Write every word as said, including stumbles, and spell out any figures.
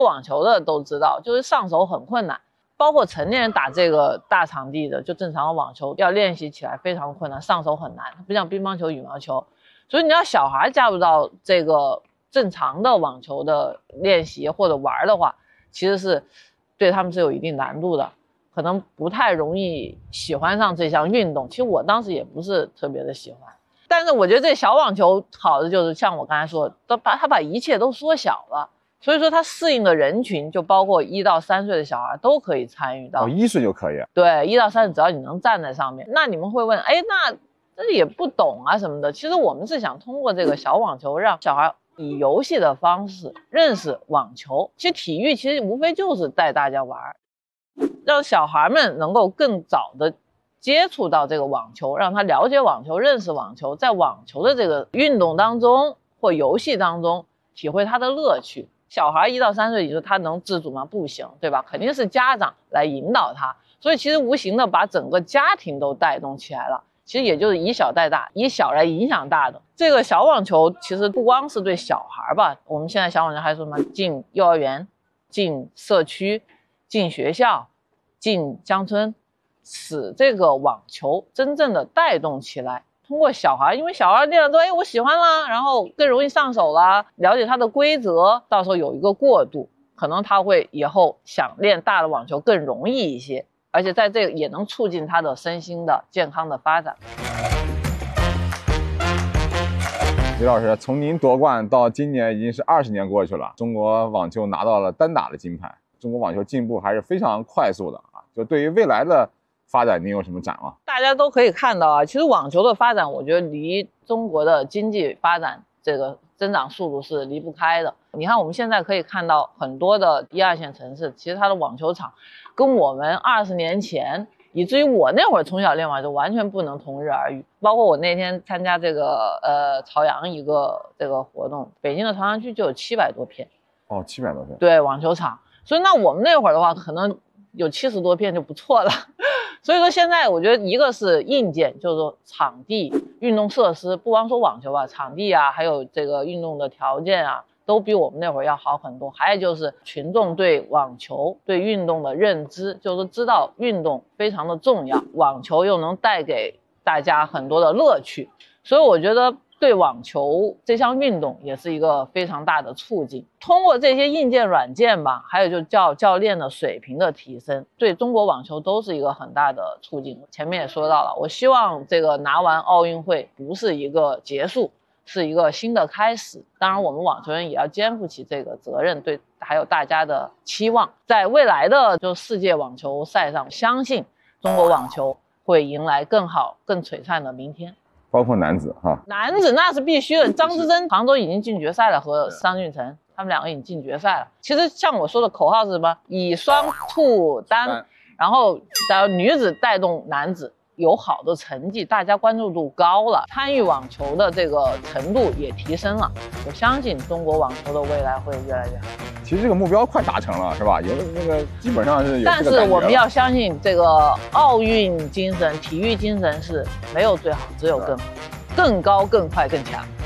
网球的都知道，就是上手很困难，包括成年人打这个大场地的，就正常的网球要练习起来非常困难，上手很难，不像乒乓球、羽毛球。所以你要小孩加入到这个正常的网球的练习或者玩的话，其实是对他们是有一定难度的，可能不太容易喜欢上这项运动。其实我当时也不是特别的喜欢，但是我觉得这小网球好的就是像我刚才说，都把它把一切都缩小了，所以说它适应的人群就包括一到三岁的小孩都可以参与到。 哦，一岁就可以。 对，一到三岁只要你能站在上面。那你们会问，哎，那这也不懂啊什么的。其实我们是想通过这个小网球让小孩以游戏的方式认识网球。其实体育其实无非就是带大家玩，让小孩们能够更早的接触到这个网球，让他了解网球，认识网球，在网球的这个运动当中或游戏当中体会它的乐趣。小孩一到三岁，你说他能自主吗？不行，对吧？肯定是家长来引导他，所以其实无形的把整个家庭都带动起来了。其实也就是以小带大，以小来影响大的。这个小网球其实不光是对小孩吧，我们现在小网球还说什么进幼儿园、进社区、进学校、进乡村，使这个网球真正的带动起来。通过小孩，因为小孩练了之后，哎，我喜欢啦，然后更容易上手啦，了解它的规则，到时候有一个过渡，可能他会以后想练大的网球更容易一些，而且在这个也能促进他的身心的健康的发展。 李老师，从您夺冠到今年已经是二十年过去了，中国网球拿到了单打的金牌，中国网球进步还是非常快速的啊！就对于未来的发展，您有什么展望？ 大家都可以看到啊，其实网球的发展，我觉得离中国的经济发展这个增长速度是离不开的。你看我们现在可以看到很多的一二线城市，其实它的网球场跟我们二十年前，以至于我那会儿从小练网球完全不能同日而语。包括我那天参加这个呃朝阳一个这个活动，北京的朝阳区就有七百多片。 哦，七百多片。 对，网球场。所以那我们那会儿的话，可能有七十多片就不错了。所以说现在我觉得一个是硬件，就是说场地、运动设施，不光说网球啊，场地啊，还有这个运动的条件啊，都比我们那会儿要好很多。还有就是群众对网球、对运动的认知，就是知道运动非常的重要，网球又能带给大家很多的乐趣，所以我觉得对网球这项运动也是一个非常大的促进。通过这些硬件软件吧，还有就教教练的水平的提升，对中国网球都是一个很大的促进。前面也说到了，我希望这个拿完奥运会不是一个结束，是一个新的开始。当然我们网球人也要肩负起这个责任，对还有大家的期望，在未来的就世界网球赛上，相信中国网球会迎来更好更璀璨的明天。 包括男子哈， 男子那是必须的。张之臻杭州已经进决赛了，和张俊成他们两个已经进决赛了。其实像我说的口号是什么？以双促单，然后女子带动男子有好的成绩，大家关注度高了，参与网球的这个程度也提升了。我相信中国网球的未来会越来越好。 其实这个目标快达成了，是吧？有那个基本上是有这个感觉了。 但是我们要相信这个奥运精神、体育精神是没有最好，只有更更高、更快、更强。